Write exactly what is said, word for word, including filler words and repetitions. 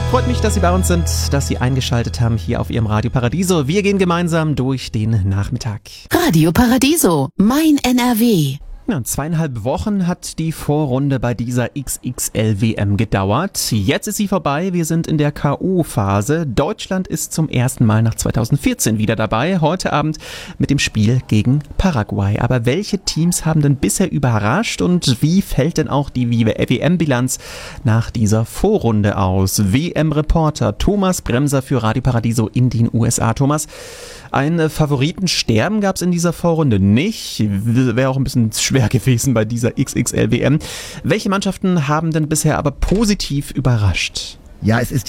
Freut mich, dass Sie bei uns sind, dass Sie eingeschaltet haben hier auf Ihrem Radio Paradiso. Wir gehen gemeinsam durch den Nachmittag. Radio Paradiso, mein N R W. Ja, zweieinhalb Wochen hat die Vorrunde bei dieser X X L W M gedauert. Jetzt ist sie vorbei. Wir sind in der K O-Phase. Deutschland ist zum ersten Mal nach zweitausendvierzehn wieder dabei. Heute Abend mit dem Spiel gegen Paraguay. Aber welche Teams haben denn bisher überrascht und wie fällt denn auch die W M-Bilanz nach dieser Vorrunde aus? W M-Reporter Thomas Bremser für Radio Paradiso in den U S A. Thomas, ein Favoritensterben gab es in dieser Vorrunde nicht. Wäre auch ein bisschen schwer gewesen bei dieser X X L W M. Welche Mannschaften haben denn bisher aber positiv überrascht? Ja, es ist